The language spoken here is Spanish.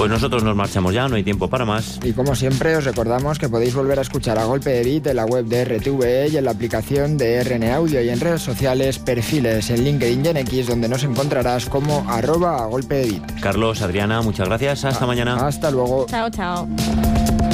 Pues nosotros nos marchamos ya, no hay tiempo para más. Y como siempre os recordamos que podéis volver a escuchar A Golpe de Beat en la web de RTVE y en la aplicación de RN Audio, y en redes sociales, perfiles en LinkedIn y en X, donde nos encontrarás como @A Golpe de Beat. Carlos, Adriana, muchas gracias. Hasta mañana. Hasta luego. Chao, chao.